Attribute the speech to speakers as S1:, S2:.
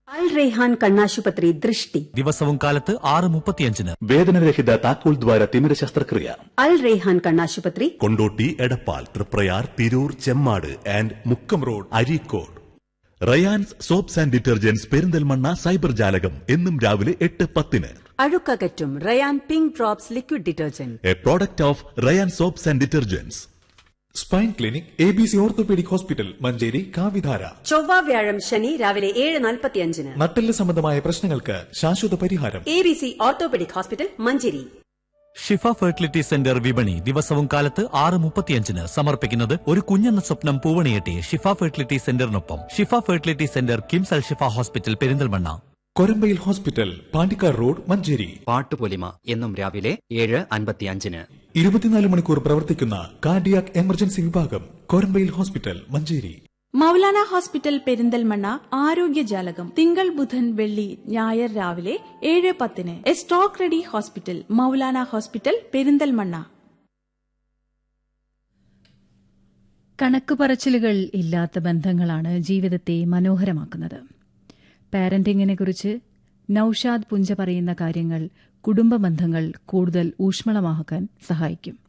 S1: അൽ റെയ്ഹാൻ കണ്ണാശുപത്രി ദൃഷ്ടി
S2: ദിവസവും കാലത്ത് 6:35.
S3: വേദനരഹിത താക്കോൽ ദ്വാര തിമിര ശസ്ത്രക്രിയ.
S1: അൽ റെയ്ഹാൻ കണ്ണാശുപത്രി,
S4: Kondotty, Edappal, Triprayar, Tirur, Chemmad and Mukkam road, Areekode. Rayan's soaps and detergents Perinthalmanna cyber ജാലകം എന്നും രാവിലെ 8:10.
S1: അഴുക്കകറ്റും Ryan pink drops liquid detergent,
S4: A product of Ryan soaps and detergents.
S5: Spine clinic ABC orthopaedic hospital Manjeri കാവിധാര.
S1: ചൊവ്വ വ്യാഴം ശനി രാവിലെ 7:45.
S5: നട്ടെല്ല് സംബന്ധമായ പ്രശ്നങ്ങൾക്ക് ശാശ്വത പരിഹാരം.
S1: ABC orthopaedic hospital Manjeri.
S2: ഷിഫ ഫെർട്ടിലിറ്റി സെന്റർ വിപണി ദിവസവും കാലത്ത് 6:35. സമർപ്പിക്കുന്നത് ഒരു കുഞ്ഞെന്ന സ്വപ്നം പൂവണിയെട്ടി ഷിഫ ഫെർട്ടിലിറ്റി സെന്ററിനൊപ്പം. ഷിഫ ഫെർട്ടിലിറ്റി സെന്റർ കിംസ് അൽ ഷിഫ hospital Perinthalmanna.
S5: Korambayil hospital Pandikkad road Manjeri.
S6: Pattupolima എന്നും രാവിലെ 7:55.
S5: 24 മണിക്കൂർ പ്രവർത്തിക്കുന്ന കാർഡിയാക് എമർജൻസി വിഭാഗം കൊരമ്പയിൽ ഹോസ്പിറ്റൽ മഞ്ചേരി.
S7: മൗലാന ഹോസ്പിറ്റൽ പെരിന്തൽമണ്ണ ആരോഗ്യജാലകം തിങ്കൾ ബുധൻ വെള്ളി ഞായർ രാവിലെ 7:10. A stock ready hospital Maulana hospital Perinthalmanna.
S8: കണക്ക് പറച്ചിലുകൾ ഇല്ലാത്ത ബന്ധങ്ങളാണ് ജീവിതത്തെ മനോഹരമാക്കുന്നത്. പാരന്റിങ്ങിനെക്കുറിച്ച് നൌഷാദ് പുഞ്ച പറയുന്ന കാര്യങ്ങൾ കുടുംബ ബന്ധങ്ങൾ കൂടുതൽ ഊഷ്മളമാക്കാൻ സഹായിക്കും.